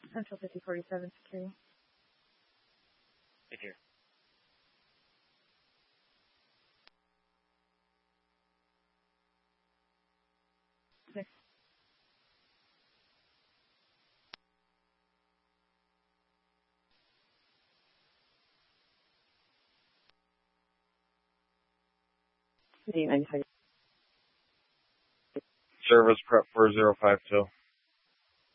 Central 5047 security. Right here. Six. Service prep 4052.